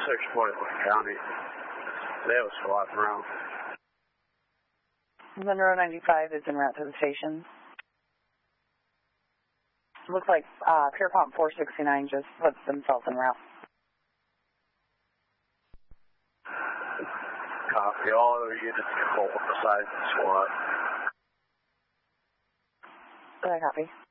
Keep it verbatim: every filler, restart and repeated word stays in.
six forty-one County. They was squatting around. Monroe ninety-five is en route to the station. Looks like uh, Pierpont four sixty-nine just put themselves en route. Copy. All other units hold besides the squad. Did I copy?